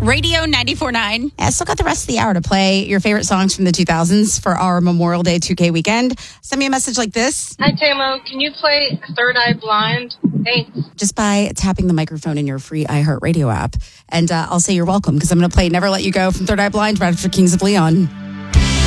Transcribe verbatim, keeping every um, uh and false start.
Radio ninety-four point nine. I still got the rest of the hour to play your favorite songs from the two thousands for our Memorial Day two K weekend. Send me a message like this. Hi, Tamo. Can you play Third Eye Blind? Thanks. Just by tapping the microphone in your free iHeartRadio app. And uh, I'll say you're welcome because I'm going to play Never Let You Go from Third Eye Blind right after Kings of Leon.